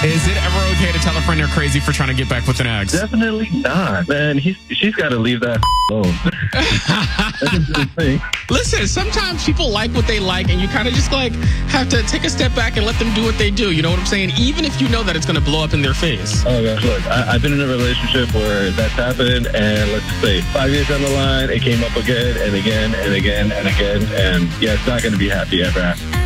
Is it ever okay to tell a friend you're crazy for trying to get back with an ex? Definitely not, man. She's got to leave that alone. That's a good thing. Listen, sometimes people like what they like, and you kind of just like have to take a step back and let them do what they do. You know what I'm saying? Even if you know that it's going to blow up in their face. Oh gosh, look, I've been in a relationship where that's happened, and let's just say 5 years down the line, it came up again and again and again and again, and yeah, it's not going to be happy ever after.